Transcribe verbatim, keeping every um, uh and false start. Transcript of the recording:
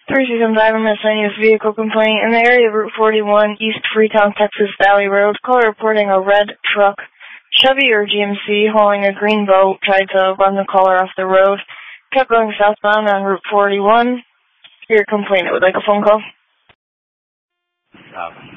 three two seven five, I'm assigning a vehicle complaint in the area of Route forty-one, East Freetown, Texas Valley Road. Caller reporting a red truck, Chevy or G M C, hauling a green boat, tried to run the caller off the road. Kept going southbound on Route forty-one. Your complaint, it would like a phone call? Stop.